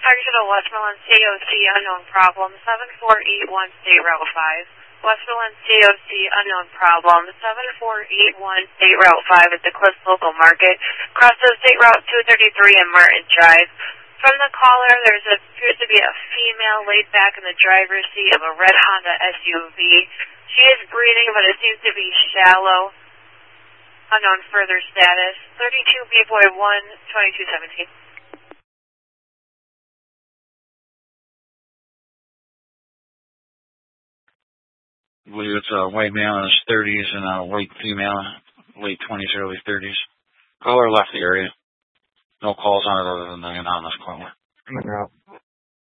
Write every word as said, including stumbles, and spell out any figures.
Targeted Westmoreland C O C unknown problem, seven four eight one State Route five. Westmoreland C O C unknown problem, seven four eight one State Route five at the Cliffs Local Market. Crosses State Route two thirty-three and Martin Drive. From the caller, there appears to be a female laid back in the driver's seat of a red Honda S U V. She is breathing, but it seems to be shallow. Unknown further status. thirty-two B Boy one, twenty-two seventeen. I believe it's a white male in his thirties and a white female, late twenties, early thirties. Caller left the area. No calls on it other than the anonymous caller.